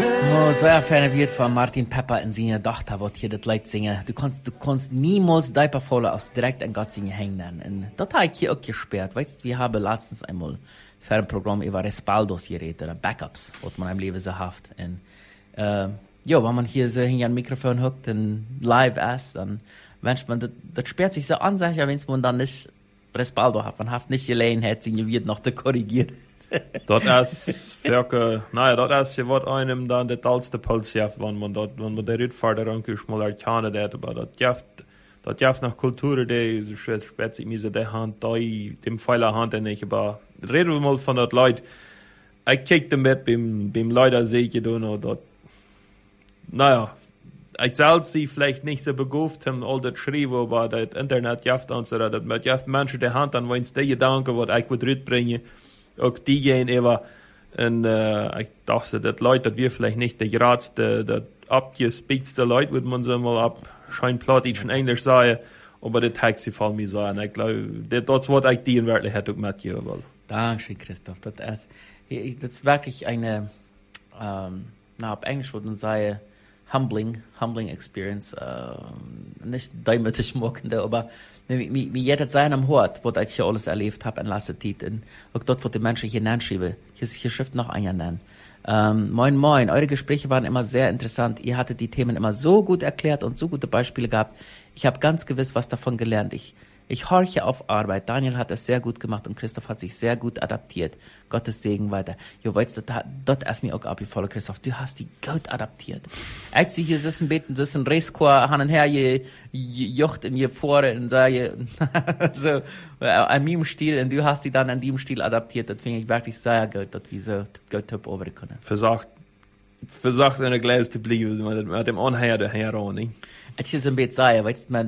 Oh, sehr ferne wird von Martin Pepper in seiner Tochter, wird hier das Lied singen. Du kannst niemals deine Volle aus direkt an Gott singen hängen. Und das habe ich hier auch gesperrt. Weißt du, wir haben letztens einmal für ein Programm über Respaldos geredet, oder Backups, was man im Leben so hat. Und, ja, wenn man hier so hinter ein Mikrofon hockt und live ist, dann wünscht man, das sperrt sich so an, sag ich, wenn man dann nicht Respaldo hat. Man hat nicht Gelegenheit, sich wird noch zu korrigieren. Dat is welke, dat is je wat einem dan de talste puls jeft, wanneer man de uitvaarder aankuist, maar daar tjane dat, maar dat jeft nach Kulturen, die so spät sich mir de hand, dem Pfeiler hand en ich, aber reden wir mal von dat Leid, ich kijk mit beim Leider sehe ich da, dat, ich selbst sie vielleicht nicht so begouft haben, all das schreiben, aber das Internet jeft an, so dat mit jeft Menschen de hand an, wenn es die Gedanken, wat ich würde rütbringen, auch diejenigen immer, und ich dachte, dass Leute, dass wir vielleicht nicht der geradste, der abgespitzte Leute, würde man so mal ab Scheinplattdeutsch und Englisch sagen, aber der Text gefällt mir so. Und ich glaube, das wird eigentlich die in Wirklichkeit auch mitgeben wollen. Danke, Christoph. Das ist wirklich eine, auf Englisch würde man sagen, humbling experience, nicht demütig machende, aber wie jeder sein am Hort, was ich hier alles erlebt habe in letzter Zeit, und auch dort, wo die Menschen hier schreiben, hier schrift noch einer nennen. Moin, eure Gespräche waren immer sehr interessant, ihr hattet die Themen immer so gut erklärt und so gute Beispiele gehabt, ich habe ganz gewiss was davon gelernt, ich horche auf Arbeit. Daniel hat es sehr gut gemacht und Christoph hat sich sehr gut adaptiert. Gottes Segen weiter. Jo, weißt du, dort ist mir auch abgefallen, Christoph. Du hast die gut adaptiert. Als sie hier sitzen, beten, sitzen, Reiskor, han und her, je jocht in je Fore und so, so, an meinem Stil, und du hast die dann an dem Stil adaptiert. Das finde ich wirklich sehr gut, dass wir so gut top over können. Versagt in der Gläser zu bleiben, mit dem Anhänger daher auch, nicht? Es ist ein bisschen sehr, weißt du,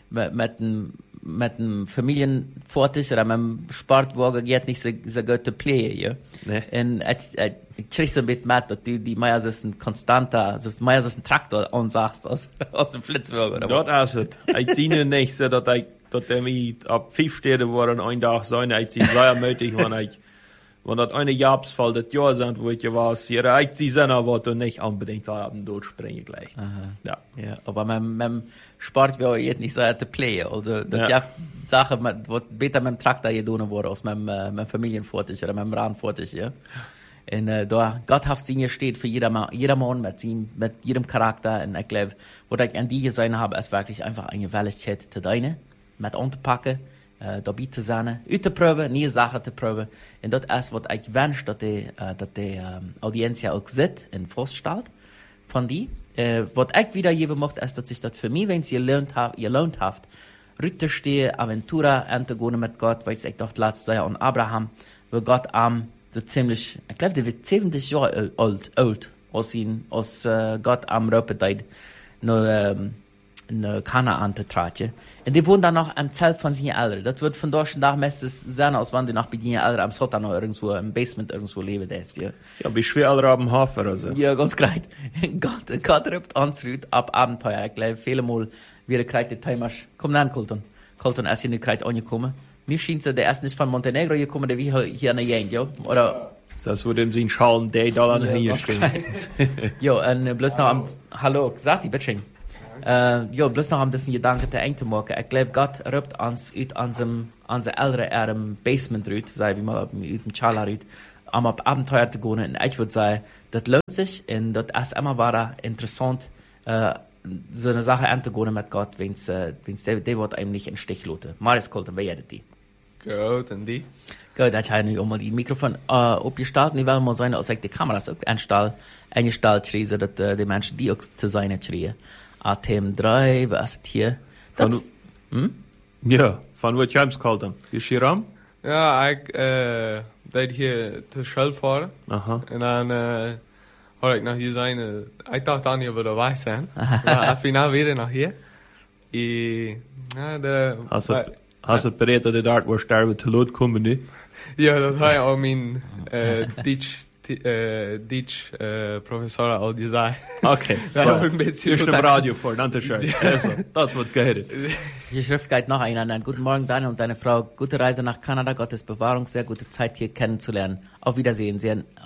mit dem Familienvortisch oder mit dem Sportwagen geht nicht so gut zu playen, ja. Nee. Und ich krieg so ein bisschen mit, dass du die Meier ist ein konstanter, Meier ist ein Traktor ansagst aus dem Flitzwagen, oder was? Das ist es. Ich sehe nicht so, dass mich ab 5 Städte waren ein Tag sein, ich sehe sehr möglich, wenn das eine Jahresfall das Jahr sind, wo ich war, ich sehe seiner Worte nicht unbedingt so am durchspringen gleich. Ja, aber mit dem Sport wäre jetzt nicht so zu playen. Also, das ja Sache, was besser mit dem Traktor getan wurde, als mit dem Familienvortisch oder mit dem Rahmenvortisch, ja. Und, da, Gott hat sie steht für jedermann mit jedem Charakter. Und ich glaube, was ich an die gesehen habe, ist wirklich einfach eine Gewaltigkeit zu deine, mit anzupacken, dabei zu sein, auszuprobieren, neue Sachen zu probieren. Und das ist, was ich wünsche, dass die Audienz ja auch sieht und feststellt von die. Was ich wiedergeben möchte, ist, dass sich das für mich, wenn sie gelernt habt, rütterstehe, Aventura, anzugehen mit Gott, weil ich doch letztes Jahr an Abraham, wo Gott so ziemlich, ich glaube, der wird 70 Jahre alt, als Gott am Röpedeit, in Kanaan zu tragen. Und die wohnen dann noch am Zelt von seinen Eltern. Das wird von dort nach meistens sein, als wenn die noch bei den Eltern am Sotan oder irgendwo, im Basement irgendwo leben, ja. Ja, wie schwer alle am Hafen, also. Ja, ganz great. Gott rübt uns ab Abenteuer. Ich glaube, viele Mal wieder kriegt der Timer, komm dann, Colton. Colton ist hier nicht kriegt angekommen. Mir scheint es, der ist nicht von Montenegro gekommen, der wie hier an der Gegend, ja. Oder? Das würde ihm sein Schalm, der da an hier stehen. Ja, und bloß noch hallo, sag die, bitte. Bloß noch ein bisschen Gedanken zu eng zu machen. Ich glaube, Gott rübt uns aus unser älteren Basement raus, sei wie man aus dem Chala raus, um auf Abenteuer zu gehen. Und ich würde sagen, das lohnt sich und das ist immer wieder interessant, so eine Sache anzugehen mit Gott, wenn's der wird einem nicht in den Stich lassen. Marius Colton, wer ist die? Gut, und die? Gut, ich habe nicht mal die Mikrofon aufgestellt. Ich will mal sagen, als ich die Kameras auch eingestellt schreie, so dass die Menschen die auch zu sein schreien. ATM 3, was ist hier? Ja, von wo James kalt dann? Ist hier am? Ja, ich deed hier te Shell fahren. Aha. Und dann hoorde ik nog hier zijn. Ik dacht dan je wilde wij zijn. Maar finaal weer naar hier. Hast du bereit, dass die dort wo sterben zu Lot kommen, ne? Ja, dat had je al mijn Deutsch Professor al gesagt. Okay. Ja, ein bisschen. Ist im Radio vor, danke schön. Also, das wird gehört. Die Schrift geht noch einander. Guten Morgen, Daniel und deine Frau. Gute Reise nach Kanada. Gottes Bewahrung. Sehr gute Zeit hier kennenzulernen. Auf Wiedersehen. Auf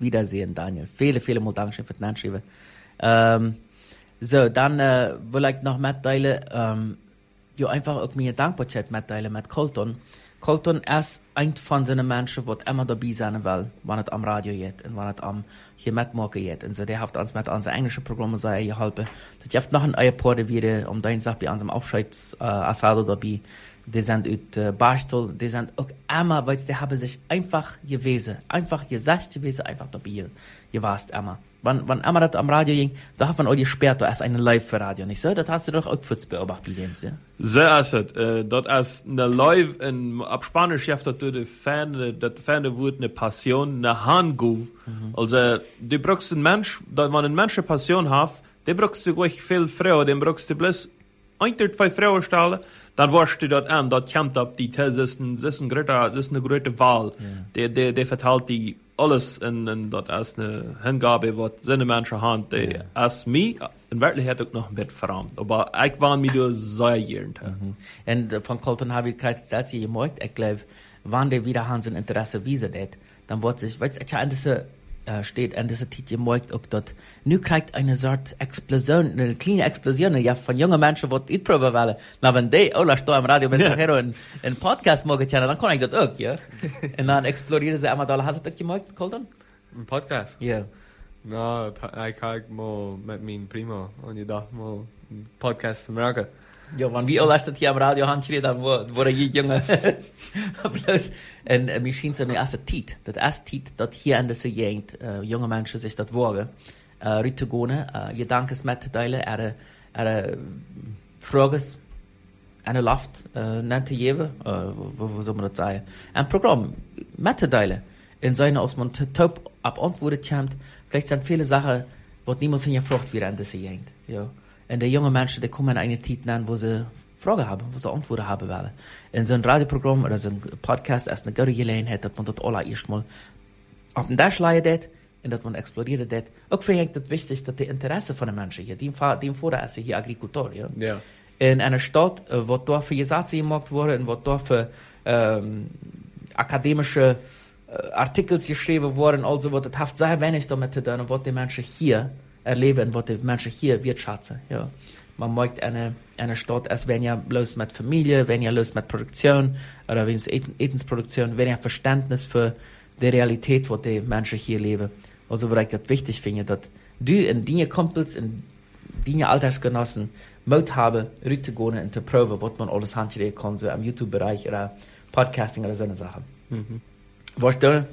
Wiedersehen, Daniel. Viele Mal Dankeschön für den Anschreiben. So, dann will ich noch mitteilen, einfach auch mir Dankbarkeit mitteilen mit Colton. Colton ist ein von seinen Menschen, die immer dabei sein will, wenn es am Radio geht und wenn es am hier mitmachen geht. Und so, der hat uns mit unseren englischen Programmen sehr geholfen. Das gibt noch ein paar wieder, deine Sache bei unserem Aufscheids-Asado dabei. Die sind aus Barstel, die sind auch immer, weil die haben sich einfach gewesen, einfach gesagt gewesen, einfach dabei gewesen immer. Wenn immer das am Radio ging, da hat man auch gesperrt, da ist eine Live-Radio, nicht so? Das hast du doch auch kurz beobachtet, Jens, ja? So ist es. Das ist eine Live, ab Spanisch schafft das Ferne wird eine Passion, eine Handguf. Also, du brauchst einen Mensch, wenn man einen Mensch eine Passion hat, den brauchst du gleich viel Frauen, den brauchst du bloß 1 oder 2 Frauen stellen, dann warst du dort an, dort kommt ab die These, das ist eine große Wahl. Yeah. Der verteilt die alles und das ist eine Hingabe, was seine Menschen haben, die als mich in Wirklichkeit auch noch ein bisschen verrammt. Aber ich war mir da sehr gern. Und von Colton habe ich gerade selbst gemerkt, ich glaube, wenn der wieder haben sein Interesse wiesen hat, dann wird sich, weißt du, ich habe steht an dieser Titel gemerkt, auch dort, nu kriegt eine Sorte Explosion, eine kleine Explosion, ja, von jungen Menschen, die utproben wollen. Na, wenn die alle stehen im Radio mit so einen Podcast machen können, dann kann ich das auch, ja. Und dann explodieren sie einmal da. Hast du das gemerkt, Colton? Ein Podcast? Ja. No, ich habe mal mit meinem Primo und ich dachte mal, ein Podcast zu merken. Ja, wenn wir alle das hier am Radio haben, dann wurde ich junge. Bloß, und mir schien so eine erste Tiet. Das erste Tiet, dat hier in dieser Gegend, junge Menschen sich das wagen, rüttegone, Gedankes mitteilen, Frages, eine Luft, nannte jewe, wo soll man das sagen? Ein Programm, mitteilen. In seiner, aus man top ab Antworten kommt, vielleicht sind viele Sachen, was niemals hingefragt wird in dieser Gegend, ja. Und die jungen Menschen, die kommen in eine Zeit an, wo sie Fragen haben, wo sie Antworten haben wollen. In so ein Radioprogramm oder so ein Podcast ist eine gute Gelegenheit, dass man das alle erstmal auf den Dash leidet und dass man explodiert das. Auch finde ich das wichtig, dass die Interesse von den Menschen hier, die vorher ist hier Agrikultor, ja. Ja. In einer Stadt, wo dort für Gesetze gemacht wurden und wo dort für akademische Artikel geschrieben wurden, also, wo das hat sehr wenig damit zu tun, was die Menschen hier erleben, was die Menschen hier wirtschaften, ja. Man möchte eine Stadt, als wenn ja bloß mit Familie, wenn ja bloß mit Produktion, oder wenn es Etensproduktion, wenn ja Verständnis für die Realität, wo die Menschen hier leben. Also, wo ich das wichtig finde, dass du und deine Kumpels und deine Altersgenossen Mut haben, rüttegehen und zu proben, was man alles handschreiben kann, so am YouTube-Bereich oder Podcasting oder so eine Sache. Weißt du?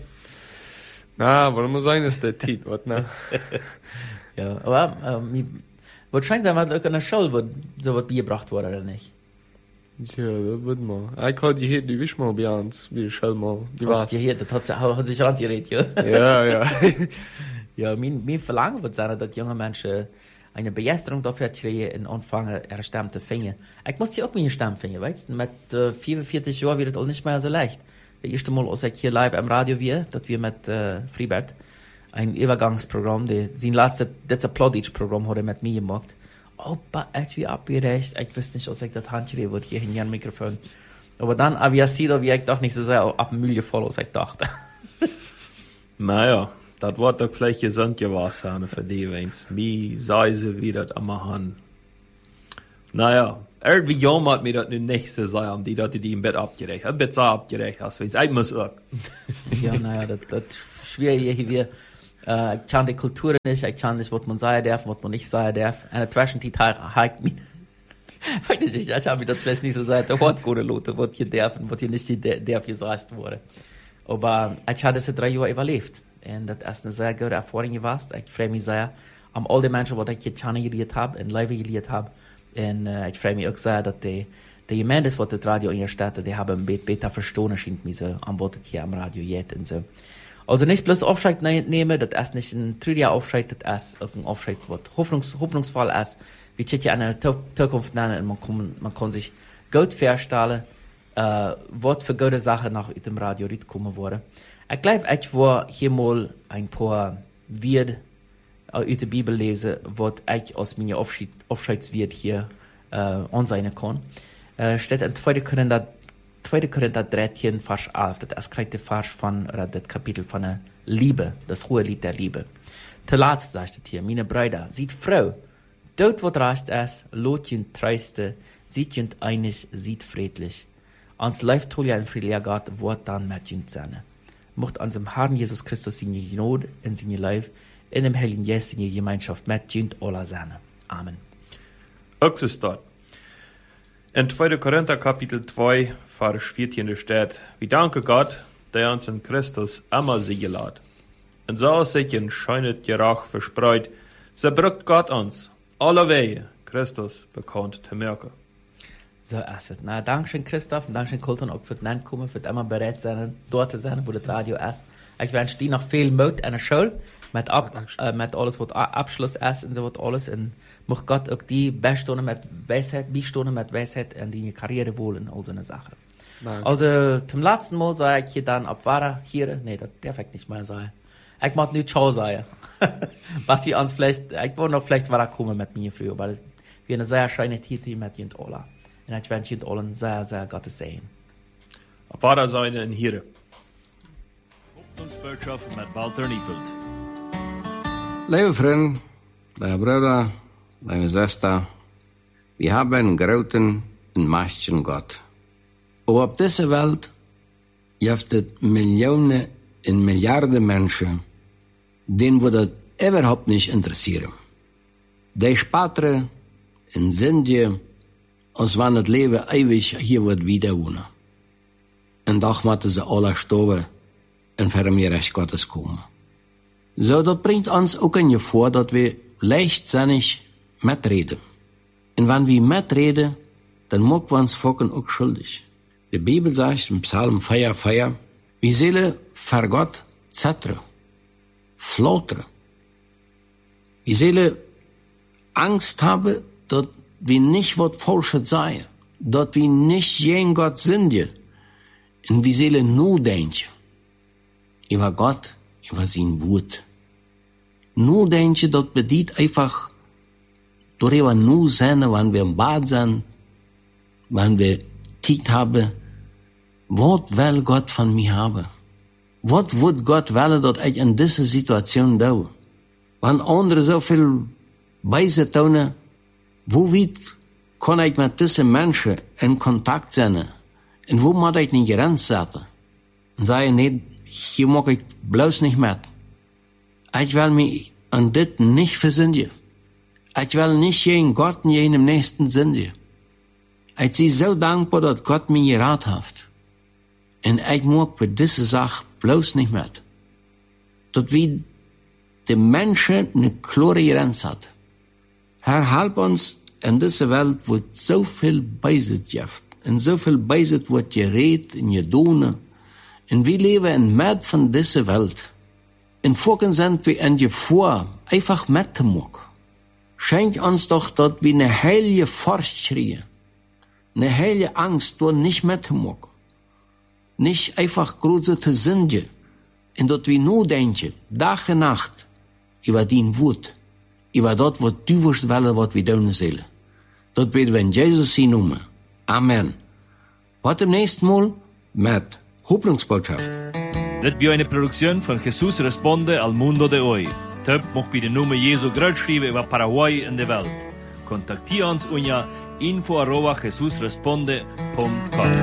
Na, warum muss sein, ist der Titel, was, ne? Ja, aber, wahrscheinlich sein wir auch in der Show, wo so was beigebracht wurde, oder nicht? Ja, das wird mal. Ich hatte hier die Wisch mal bei uns, wie die Schell mal. Die war's. Ja, das hat sich rangeredet, ja. Ja. Ja, mein Verlangen wird sein, dass junge Menschen eine Begeisterung dafür kriegen und anfangen, ihre Stimme zu finden. Ich muss hier auch meine Stimme finden, weißt du? Mit 44 Jahren wird das auch nicht mehr so leicht. Das erste Mal, als ich hier live am Radio war, dass wir mit Friedbert ein Übergangsprogramm, sein letztes Plattdeutsch-Programm hat er mit mir gemacht. Aber ich wie abgerecht, ich wusste nicht, als ich das Handschreiben würde, hier in ein Mikrofon. Aber dann, wie ich doch nicht so sehr ab dem Müll gefallen, als ich dachte. Naja, das wird doch vielleicht gesund gewesen für die, wenn's mir sei sie wie das immer haben. Naja, irgendwie jammert mir das nicht so sehr, die Leute, die im Bett abgerecht haben. Bett so abgerecht hast, wenn's ich muss auch. Ja, naja, das ist schwierig hier. Ich kann die Kultur nicht, ich kann nicht, was man sagen darf, was man nicht sagen darf. Eine Zwischenzeit hakt mich. Ich habe mir das vielleicht nicht so gesagt, der Wort gute Leute, was hier darf und was hier nicht darf gesagt wurde. Aber ich habe diese 3 Jahre überlebt. Und das ist eine sehr gute Erfahrung gewesen. Ich freue mich sehr an all die Menschen, die ich hier kennengelernt habe und live gelernt habe. Und ich freue mich auch sehr, dass die Gemeinde, die das Radio in der Stadt, die haben ein bisschen besser verstanden, scheint mir so, an was hier am Radio geht und so. Also nicht bloß Aufschreit nehmen, das ist nicht ein trüger Aufschreit, das ist ein Aufschreit, was hoffnungsvoll ist. Wir können ja eine Zukunft nennen und man kann sich gut vorstellen, was für gute Sachen nach dem Radio kommen wurde. Ich glaube, ich war hier mal ein paar Wörter aus der Bibel lesen, was ich aus meiner Aufschreidswert hier anzeigen kann. Steht in 2. Korinther 2. Korinther 13, Vers 11. Das ist gleich der Vers oder das Kapitel von der Liebe, das hohe Lied der Liebe. Zuletzt sagt es hier, meine Brüder, seid froh, dort wo recht ist, lot jünt treuste, seid jünt einig, seid friedlich. Ans läuft toll ein friedlicher Gott, wort dann mit jünt seine. Mocht unserem Herrn Jesus Christus seine Gnade in seine Leib, in dem Heiligen Geist seine Gemeinschaft mit jünt aller seine. Amen. Auch ist dort. In 2. Korinther Kapitel 2, Vers 14 steht, wir danken Gott, der uns in Christus immer siegen lässt. Und so sich in scheunet Gerach verspreut, so brückt Gott uns alle Wege Christus bekannt zu merken. So ist es. Na, Dankeschön, Christoph, und Dankeschön, Colton, auch für das Nankommen, für immer bereit sein, dort zu sein, wo das Radio ist. Ich wünsche dir noch viel Mut an der Schule, mit alles, was Abschluss ist und so was alles. Und muss Gott auch die Bestunden mit Weisheit, Beistunden mit Weisheit in die Karriere wollen, all so eine Sache. Danke. Also, zum letzten Mal sage ich hier dann, ob war hier, nee, das darf ich nicht mehr sagen. Ich mag nicht Ciao sagen. Was wir uns vielleicht, ich wollte noch vielleicht kommen mit mir früher, weil wir eine sehr schöne Titel mit Jünt Ola. Und ich wünsche Jünt Ola sehr, sehr Gottes Segen. Auf Vater seine in hier. Hoffnungsbotschaft mit Walter Niefeld. Liebe Freunde, liebe Brüder, liebe Schwester, wir haben einen großen und mächtigen Gott. Aber auf dieser Welt gibt es Millionen und Milliarden Menschen, denen wir das überhaupt nicht interessieren. Die sparen und sind als wenn das Leben ewig hier wird wieder wohnen. Und doch müssen sie alle sterben und vor dem Recht Gottes kommen. So, das bringt uns auch in Gefahr, dass wir leichtsinnig mitreden. Und wenn wir mitreden, dann machen wir uns Folgen auch schuldig. Die Bibel sagt im Psalm 4, wie sollen vor Gott zittern, flattern. Wir sollen Angst haben, dass wir nicht was Falsches sagen, dass wir nicht gegen Gott sind. Und wir sollen nur denken über Gott, über sein Wort. Nur denken, das bedeutet einfach, darüber nur sein, wenn wir im Bad sind, wenn wir Zeit haben, was will Gott von mir haben? Was wird Gott wollen, dass ich in dieser Situation tue? Wenn andere so viel Weise tun, wo kann ich mit diesen Menschen in Kontakt sein? Und wo muss ich eine Grenze setzen? Und sagen, nee, hier mag ich bloß nicht mit. Ich will mich an das nicht versündigen. Ich will nicht gegen Gott und gegen den Nächsten sündigen. Ich bin so dankbar, dass Gott mir geraten hat. Und ich mag für diese Sache bloß nicht mit. Dass wir die Menschen eine klare Grenze hat. Herr, halb uns in dieser Welt, wo so viel Beisitz gibt. Und so viel Beisitz wird geredet und getan. Und wir leben in Mitte von dieser Welt. In Folgen sind wir in Gefahr, einfach mitzumachen. Schenk uns doch, dass wir eine heilige Furcht kriegen. Eine heilige Angst, dort nicht mitzumachen. Nicht einfach große zu sündigen. Und dass wir nur denken, Tag und Nacht, über den Wort, über das, was du willst, was wir tun sollen. Das beten wir in Jesus sein Namen. Amen. Bis zum nächsten Mal mit Hoffnungsbotschaft. Das war eine Produktion von Jesus Responde al Mundo de Hoy. Töp mocht bei den Namen Jesu groß schreiben über Paraguay in der Welt. Kontaktiere uns unter info@jesusresponde.com.